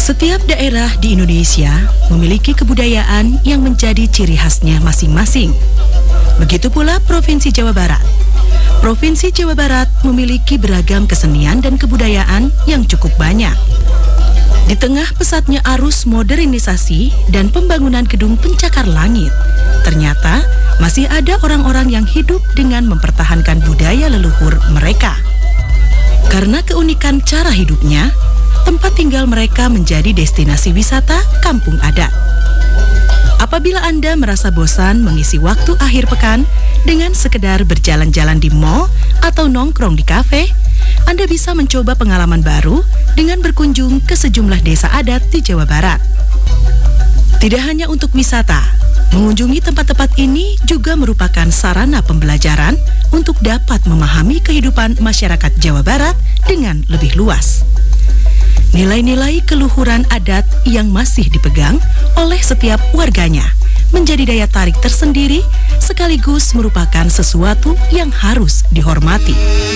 Setiap daerah di Indonesia memiliki kebudayaan yang menjadi ciri khasnya masing-masing. Begitu pula Provinsi Jawa Barat. Provinsi Jawa Barat memiliki beragam kesenian dan kebudayaan yang cukup banyak. Di tengah pesatnya arus modernisasi dan pembangunan gedung pencakar langit, ternyata masih ada orang-orang yang hidup dengan mempertahankan budaya leluhur mereka. Karena keunikan cara hidupnya, tempat tinggal mereka menjadi destinasi wisata kampung adat. Apabila Anda merasa bosan mengisi waktu akhir pekan dengan sekedar berjalan-jalan di mall atau nongkrong di kafe, Anda bisa mencoba pengalaman baru dengan berkunjung ke sejumlah desa adat di Jawa Barat. Tidak hanya untuk wisata, mengunjungi tempat-tempat ini juga merupakan sarana pembelajaran untuk dapat memahami kehidupan masyarakat Jawa Barat dengan lebih luas. Nilai-nilai keluhuran adat yang masih dipegang oleh setiap warganya menjadi daya tarik tersendiri sekaligus merupakan sesuatu yang harus dihormati.